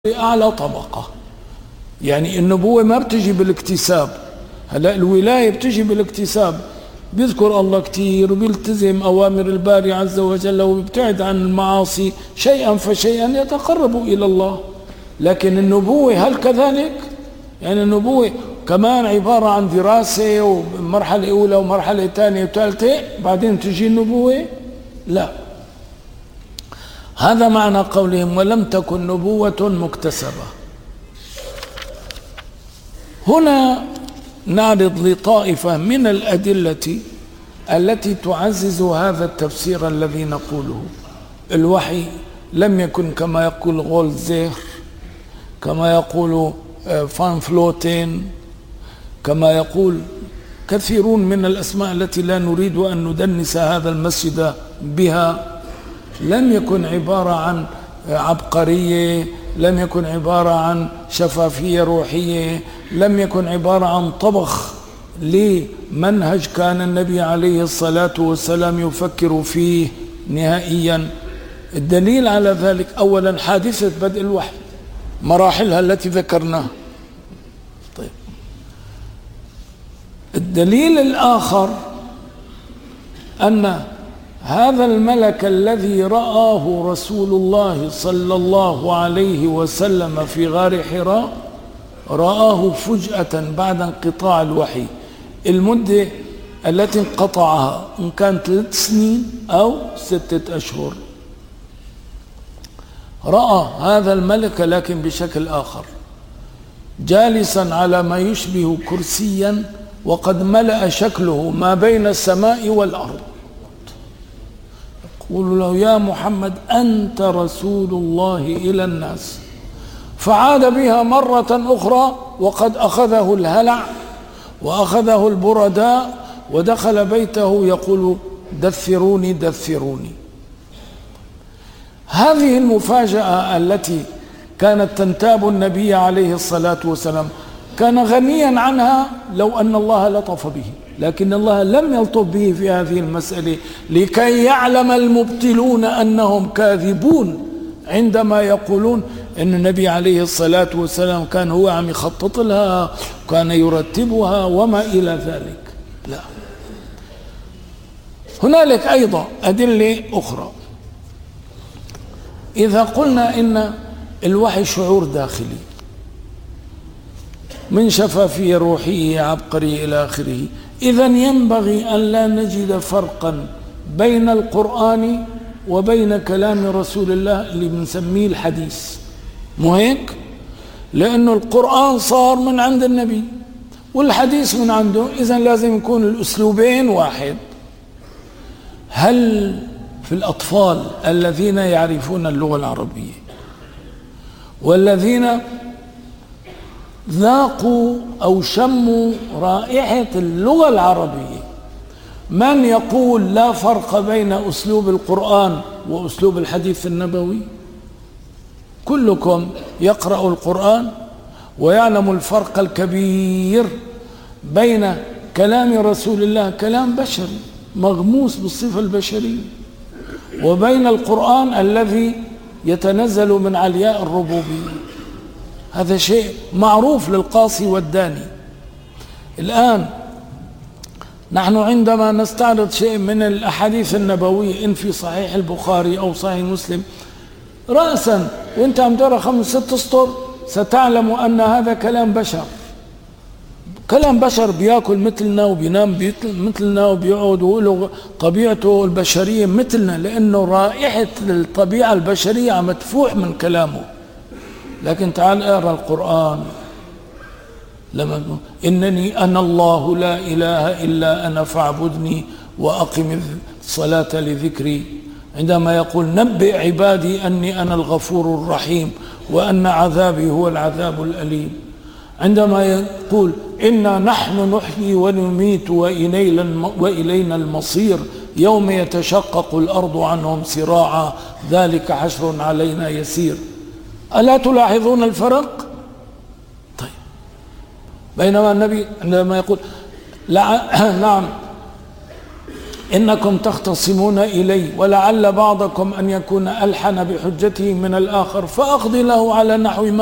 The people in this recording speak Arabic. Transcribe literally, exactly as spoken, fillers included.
أعلى طبقة. يعني النبوة ما بتجي بالاكتساب. هلا الولاية بتجي بالاكتساب، بيذكر الله كتير وبيلتزم أوامر الباري عز وجل وبيبتعد عن المعاصي، شيئا فشيئا يتقرب إلى الله. لكن النبوة هل كذلك؟ يعني النبوة كمان عبارة عن دراسة ومرحلة أولى ومرحلة ثانية وثالثة بعدين تجي النبوة؟ لا. هذا معنى قولهم ولم تكن نبوة مكتسبة. هنا نعرض لطائفة من الأدلة التي تعزز هذا التفسير الذي نقوله. الوحي لم يكن كما يقول غولزير، كما يقول فان فلوتين، كما يقول كثيرون من الأسماء التي لا نريد أن ندنس هذا المسجد بها. لم يكن عبارة عن عبقرية، لم يكن عبارة عن شفافية روحية، لم يكن عبارة عن طبخ لمنهج كان النبي عليه الصلاة والسلام يفكر فيه نهائيا. الدليل على ذلك أولا حادثة بدء الوحي، مراحلها التي ذكرناها. طيب، الدليل الآخر أن هذا الملك الذي رآه رسول الله صلى الله عليه وسلم في غار حراء رآه فجأة بعد انقطاع الوحي. المدة التي انقطعها إن كانت ثلاث سنين أو ستة أشهر. رأى هذا الملك لكن بشكل آخر، جالسا على ما يشبه كرسيا وقد ملأ شكله ما بين السماء والأرض. يقول له يا محمد أنت رسول الله إلى الناس. فعاد بها مرة أخرى وقد أخذه الهلع وأخذه البرداء ودخل بيته يقول دثروني دثروني. هذه المفاجأة التي كانت تنتاب النبي عليه الصلاة والسلام كان غنيا عنها لو أن الله لطف به، لكن الله لم يلطف به في هذه المسألة لكي يعلم المبطلون أنهم كاذبون عندما يقولون أن النبي عليه الصلاة والسلام كان هو عم يخطط لها وكان يرتبها وما إلى ذلك. لا، هنالك أيضا أدلة أخرى. إذا قلنا إن الوحي شعور داخلي من شفافية روحية عبقرية إلى آخره، إذن ينبغي أن لا نجد فرقا بين القرآن وبين كلام رسول الله اللي بنسميه الحديث. مو هيك؟ لأنه القرآن صار من عند النبي والحديث من عنده، إذن لازم يكون الأسلوبين واحد. هل في الأطفال الذين يعرفون اللغة العربية والذين ذاقوا أو شموا رائحة اللغة العربية من يقول لا فرق بين أسلوب القرآن وأسلوب الحديث النبوي؟ كلكم يقرأ القرآن ويعلم الفرق الكبير بين كلام رسول الله كلام بشري مغموس بالصفة البشرية وبين القرآن الذي يتنزل من علياء الربوبية. هذا شيء معروف للقاصي والداني. الآن نحن عندما نستعرض شيء من الأحاديث النبوية إن في صحيح البخاري أو صحيح مسلم رأسا وانت عم تقرأ خمس ست سطور ستعلم أن هذا كلام بشر، كلام بشر بياكل مثلنا وبينام مثلنا وبيقعد وله طبيعته البشرية مثلنا، لأنه رائحة الطبيعة البشرية عم تفوح من كلامه. لكن تعال اقرأ القرآن لما إنني أنا الله لا إله إلا أنا فاعبدني وأقم الصلاة لذكري. عندما يقول نبئ عبادي أني أنا الغفور الرحيم وأن عذابي هو العذاب الأليم. عندما يقول إنا نحن نحيي ونميت وإلينا المصير يوم يتشقق الأرض عنهم سراعا ذلك حشر علينا يسير. ألا تلاحظون الفرق؟ طيب، بينما النبي عندما يقول لا نعم إنكم تختصمون إلي ولعل بعضكم أن يكون ألحن بحجته من الآخر فأقضي له على نحو ما